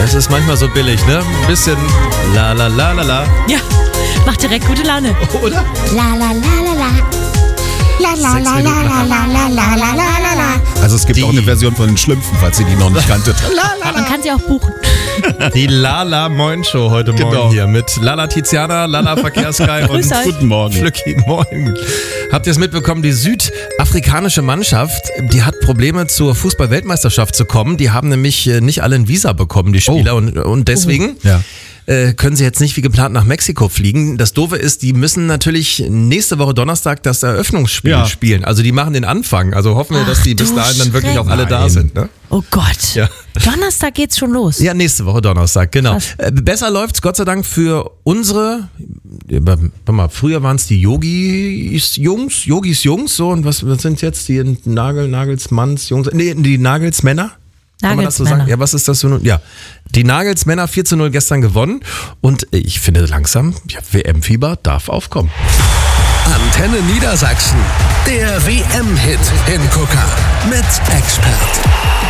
Es ist manchmal so billig, ne? Ein bisschen la la la la la. Ja, macht direkt gute Laune. Oder? La la la la la. La la la la la la la la la la la. Also es gibt auch eine Version von den Schlümpfen, falls ihr die noch nicht kanntet. Man kann sie auch buchen. Die Lala Moin Show heute Morgen hier mit Lala Tiziana, Lala Verkehrsguy und Grüß euch. Guten Morgen. Flücki, moin. Habt ihr es mitbekommen? Die südafrikanische Mannschaft, die hat Probleme zur Fußball-Weltmeisterschaft zu kommen. Die haben nämlich nicht alle ein Visa bekommen, die Spieler. Und deswegen können sie jetzt nicht wie geplant nach Mexiko fliegen. Das Doofe ist, die müssen natürlich nächste Woche Donnerstag das Eröffnungsspiel spielen. Also die machen den Anfang. Also hoffen wir, dass die bis dahin dann wirklich auch alle da sind. Ne? Oh Gott. Ja. Donnerstag geht's schon los. Ja, nächste Woche Donnerstag, genau. Krass. Besser läuft's Gott sei Dank für unsere, warte mal, früher waren es die Yogis Jungs, so, und was sind jetzt die Nagelsmanns Jungs? Nee, die Nagelsmänner? Kann man das so sagen? Ja, was ist das für nun? Ja, die Nagelsmänner 4:0 gestern gewonnen und ich finde langsam, WM-Fieber darf aufkommen. Antenne Niedersachsen, der WM-Hit Hingucker mit Expert.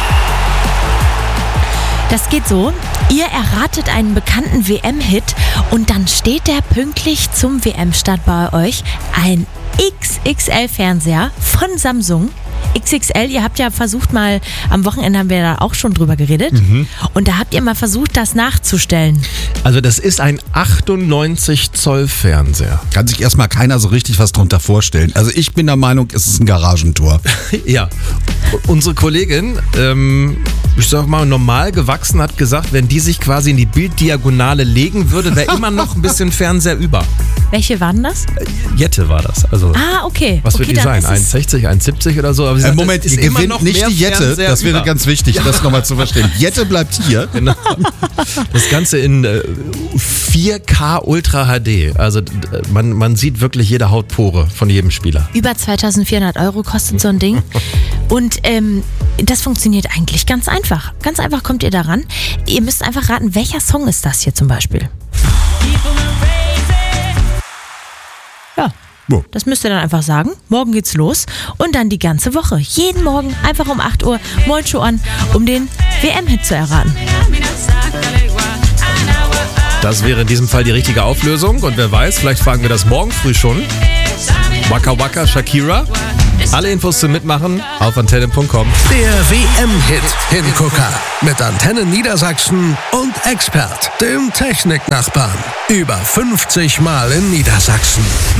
Das geht so, ihr erratet einen bekannten WM-Hit und dann steht der pünktlich zum WM-Start bei euch ein XXL-Fernseher von Samsung. XXL, ihr habt ja versucht mal, am Wochenende haben wir da auch schon drüber geredet und da habt ihr mal versucht, das nachzustellen. Also das ist ein 98 Zoll Fernseher. Kann sich erstmal keiner so richtig was drunter vorstellen. Also ich bin der Meinung, es ist ein Garagentor. Ja, unsere Kollegin, ich sag mal, normal gewachsen, hat gesagt, wenn die sich quasi in die Bilddiagonale legen würde, wäre immer noch ein bisschen Fernseher über. Welche waren das? Jette war das. Also, Okay. was wird die sein? 1,60, 1,70 oder so? Aber sie sagt, Moment, es immer gewinnt noch nicht mehr die Jette. Fernseher Das wäre über. ganz wichtig, das nochmal zu verstehen. Jette bleibt hier. Genau. Das Ganze in 4K Ultra HD. Also man sieht wirklich jede Hautpore von jedem Spieler. Über 2.400 € kostet so ein Ding. Und das funktioniert eigentlich ganz einfach. Ganz einfach kommt ihr daran. Ihr müsst einfach raten, welcher Song ist das hier zum Beispiel? Ja. Das müsst ihr dann einfach sagen. Morgen geht's los und dann die ganze Woche. Jeden Morgen einfach um 8 Uhr Moin Show an, um den WM-Hit zu erraten. Das wäre in diesem Fall die richtige Auflösung. Und wer weiß, vielleicht fragen wir das morgen früh schon. Waka Waka Shakira. Alle Infos zum Mitmachen auf antenne.com. Der WM-Hit Hingucker mit Antenne Niedersachsen und Expert, dem Techniknachbarn. Über 50 Mal in Niedersachsen.